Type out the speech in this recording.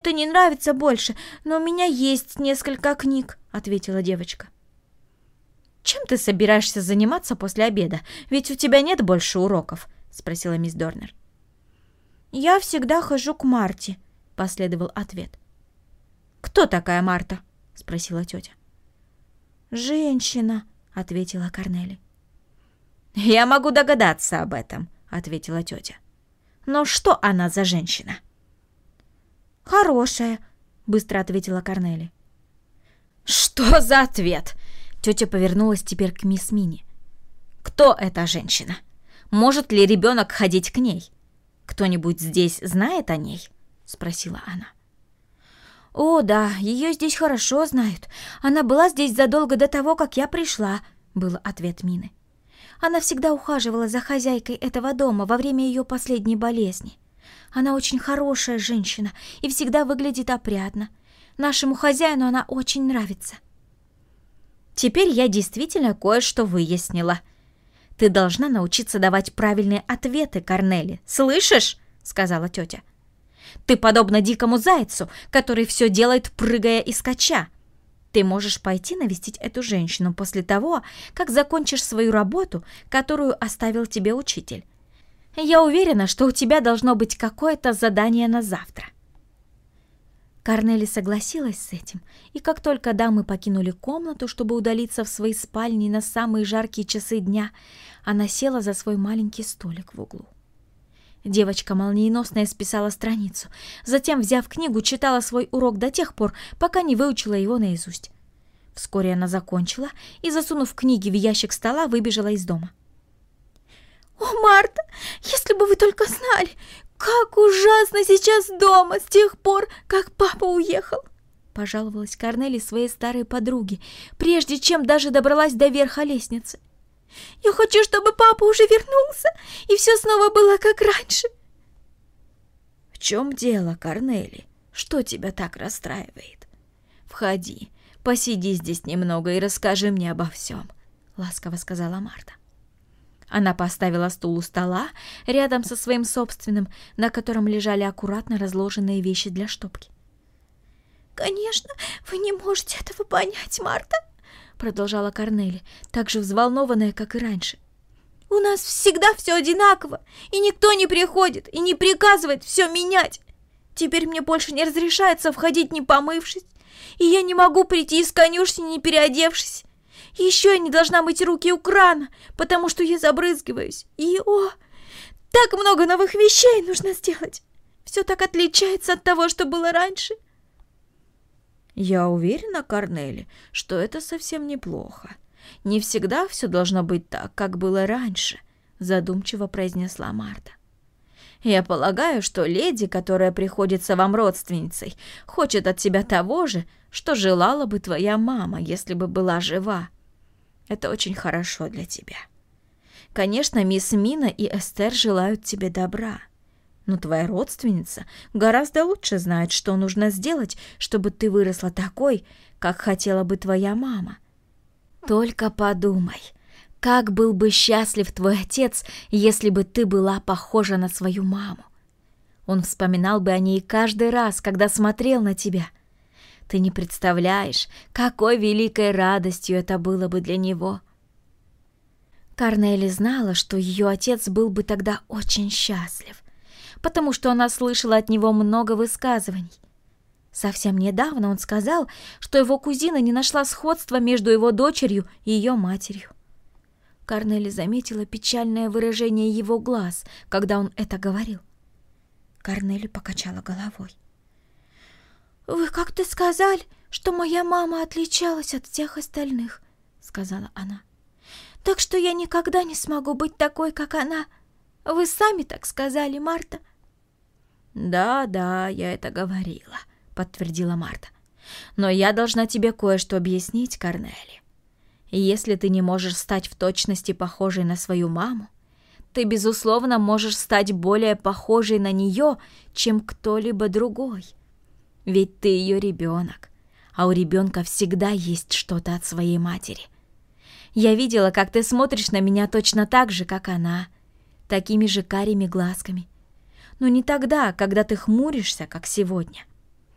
просто не нравится больше, но у меня есть несколько книг», — ответила девочка. «Чем ты собираешься заниматься после обеда? Ведь у тебя нет больше уроков», — спросила мисс Дорнер. «Я всегда хожу к Марте», — последовал ответ. «Кто такая Марта?» — спросила тетя. «Женщина», — ответила Корнели. «Я могу догадаться об этом», — ответила тетя. «Но что она за женщина?» «Хорошая», — быстро ответила Корнели. «Что за ответ?» Тетя повернулась теперь к мисс Мини. «Кто эта женщина? Может ли ребенок ходить к ней? Кто-нибудь здесь знает о ней?» — спросила она. «О, да, ее здесь хорошо знают. Она была здесь задолго до того, как я пришла», — был ответ Мины. «Она всегда ухаживала за хозяйкой этого дома во время ее последней болезни. Она очень хорошая женщина и всегда выглядит опрятно. Нашему хозяину она очень нравится». «Теперь я действительно кое-что выяснила. Ты должна научиться давать правильные ответы, Корнели. Слышишь?» — сказала тетя. «Ты подобна дикому зайцу, который все делает, прыгая и скача. Ты можешь пойти навестить эту женщину после того, как закончишь свою работу, которую оставил тебе учитель. Я уверена, что у тебя должно быть какое-то задание на завтра». Корнели согласилась с этим, и как только дамы покинули комнату, чтобы удалиться в свои спальни на самые жаркие часы дня, она села за свой маленький столик в углу. Девочка молниеносно исписала страницу, затем, взяв книгу, читала свой урок до тех пор, пока не выучила его наизусть. Вскоре она закончила и, засунув книги в ящик стола, выбежала из дома. «О, Марта, если бы вы только знали, как ужасно сейчас дома с тех пор, как папа уехал!» — пожаловалась Корнели своей старой подруге, прежде чем даже добралась до верха лестницы. «Я хочу, чтобы папа уже вернулся, и все снова было как раньше». «В чем дело, Корнели? Что тебя так расстраивает? Входи, посиди здесь немного и расскажи мне обо всем», — ласково сказала Марта. Она поставила стул у стола рядом со своим собственным, на котором лежали аккуратно разложенные вещи для штопки. «Конечно, вы не можете этого понять, Марта», — продолжала Корнели, так же взволнованная, как и раньше. «У нас всегда все одинаково, и никто не приходит и не приказывает все менять. Теперь мне больше не разрешается входить, не помывшись, и я не могу прийти из конюшни, не переодевшись. И еще я не должна мыть руки у крана, потому что я забрызгиваюсь. И, так много новых вещей нужно сделать. Все так отличается от того, что было раньше». «Я уверена, Корнели, что это совсем неплохо. Не всегда все должно быть так, как было раньше», — задумчиво произнесла Марта. «Я полагаю, что леди, которая приходится вам родственницей, хочет от тебя того же, что желала бы твоя мама, если бы была жива. Это очень хорошо для тебя. Конечно, мисс Мина и Эстер желают тебе добра, но твоя родственница гораздо лучше знает, что нужно сделать, чтобы ты выросла такой, как хотела бы твоя мама. Только подумай, как был бы счастлив твой отец, если бы ты была похожа на свою маму. Он вспоминал бы о ней каждый раз, когда смотрел на тебя. Ты не представляешь, какой великой радостью это было бы для него». Корнели знала, что ее отец был бы тогда очень счастлив, потому что она слышала от него много высказываний. Совсем недавно он сказал, что его кузина не нашла сходства между его дочерью и ее матерью. Корнели заметила печальное выражение его глаз, когда он это говорил. Корнели покачала головой. «Вы как-то сказали, что моя мама отличалась от всех остальных», — сказала она. «Так что я никогда не смогу быть такой, как она. Вы сами так сказали, Марта». «Да, я это говорила», — подтвердила Марта. «Но я должна тебе кое-что объяснить, Корнели. Если ты не можешь стать в точности похожей на свою маму, ты, безусловно, можешь стать более похожей на нее, чем кто-либо другой. Ведь ты ее ребенок, а у ребенка всегда есть что-то от своей матери. Я видела, как ты смотришь на меня точно так же, как она, такими же карими глазками. Но не тогда, когда ты хмуришься, как сегодня.